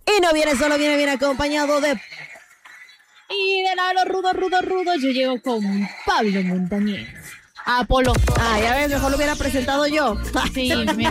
Y no viene solo, viene acompañado de... Y de lado rudo, yo llego con Pablo Montañez. Apolo. Ya ves, mejor lo hubiera presentado yo. Sí,